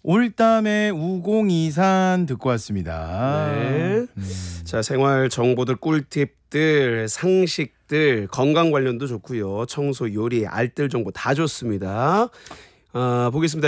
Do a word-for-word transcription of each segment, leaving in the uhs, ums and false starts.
올담의 우공이산 듣고 왔습니다. 네. 음. 자, 생활 정보들, 꿀팁들, 상식들, 건강 관련도 좋고요. 청소, 요리, 알뜰 정보 다 좋습니다. 아, 보겠습니다.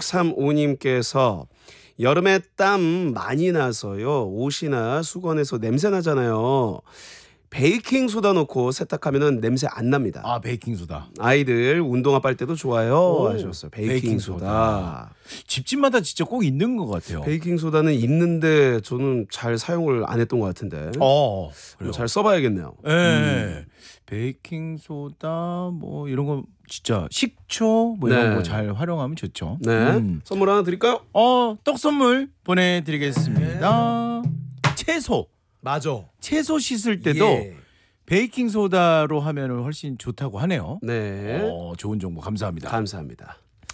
이육삼오님께서 여름에 땀 많이 나서요. 옷이나 수건에서 냄새 나잖아요. 베이킹 소다 넣고 세탁하면은 냄새 안 납니다. 아, 베이킹 소다. 아이들 운동화 빨 때도 좋아요. 오, 하셨어요. 베이킹, 베이킹 소다. 소다. 집집마다 진짜 꼭 있는 것 같아요. 베이킹 소다는 있는데 저는 잘 사용을 안 했던 것 같은데. 어, 그래요. 잘 써봐야겠네요. 예. 음. 베이킹 소다 뭐 이런 거 진짜 식초 뭐 이런 네. 거 잘 활용하면 좋죠. 네. 음. 선물 하나 드릴까요? 어, 떡 선물 보내드리겠습니다. 채소. 맞아. 채소 씻을 때도 예. 베이킹 소다로 하면 훨씬 좋다고 하네요. 네. 어, 좋은 정보 감사합니다. 감사합니다.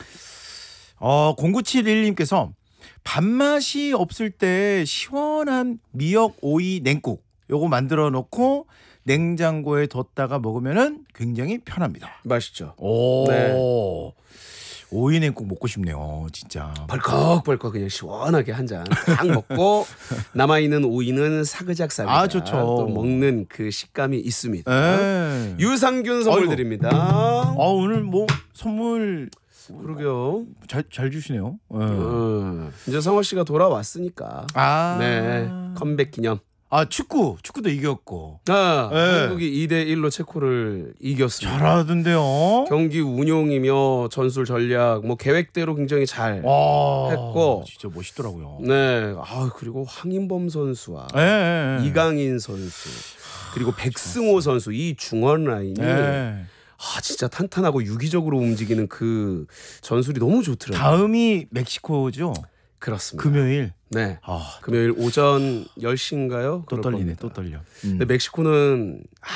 어, 공구칠일님께서 밥맛이 없을 때 시원한 미역 오이 냉국 요거 만들어 놓고 냉장고에 뒀다가 먹으면은 굉장히 편합니다. 맛있죠. 오. 네. 오이 냉국 먹고 싶네요, 진짜. 벌컥벌컥 그냥 시원하게 한 잔 딱 먹고 남아있는 오이는 사그작사그작 아, 좋죠. 또 먹는 그 식감이 있습니다. 예. 유산균 선물 아이고. 드립니다. 아, 오늘 뭐 선물 그러게요. 잘, 잘 주시네요. 예. 음, 이제 성호 씨가 돌아왔으니까. 아. 네. 컴백 기념. 아, 축구. 축구도 이겼고. 아, 네. 한국이 이 대 일로 체코를 이겼습니다. 잘하던데요. 경기 운용이며 전술 전략 뭐 계획대로 굉장히 잘 와. 했고. 진짜 멋있더라고요. 네. 아, 그리고 황인범 선수와 예, 예, 예. 이강인 선수 그리고 백승호 선수 이 중원 라인이 예. 아, 진짜 탄탄하고 유기적으로 움직이는 그 전술이 너무 좋더라고요. 다음이 멕시코죠. 그렇습니다. 금요일. 네. 아, 금요일 오전 열 시인가요? 또 떨리네. 또 떨려. 음. 근데 멕시코는 아,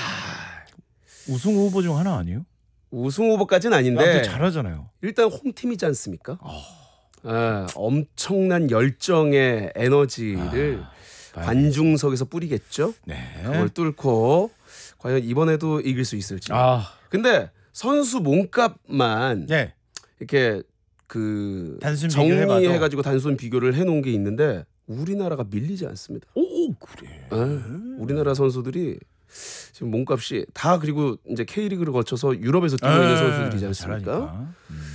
우승 후보 중 하나 아니에요? 우승 후보까지는 아닌데 아무튼 잘하잖아요. 일단 홈팀이지 않습니까? 어. 아, 엄청난 열정의 에너지를 아, 관중석에서 뿌리겠죠. 네. 그걸 뚫고 과연 이번에도 이길 수 있을지. 아, 근데 선수 몸값만 네. 이렇게 그 단순 비교해봐도. 정리해가지고 단순 비교를 해놓은 게 있는데 우리나라가 밀리지 않습니다. 오, 그래. 네. 우리나라 선수들이 지금 몸값이 다 그리고 이제 K리그를 거쳐서 유럽에서 뛰고 있는 선수들이지 않습니까? 잘하니까. 음.